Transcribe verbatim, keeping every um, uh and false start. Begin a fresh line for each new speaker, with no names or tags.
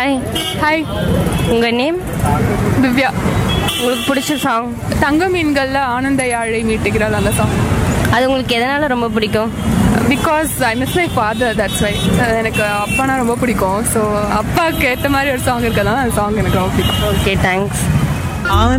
Hi.
Hi.
உங்கள் name?
Divya.
உங்களுக்கு பிடிச்ச சாங்?
தங்க மீன்களில் ஆனந்த யாழை மீட்டுகிறாள் அந்த சாங்.
அது உங்களுக்கு எதனால் ரொம்ப பிடிக்கும்?
Because I miss my father, that's why. எனக்கு அப்பானா ரொம்ப பிடிக்கும். ஸோ அப்பாவுக்கு ஏற்ற மாதிரி ஒரு சாங் இருக்கிறதால அந்த சாங் எனக்கு ரொம்ப பிடிக்கும்.
Okay, thanks.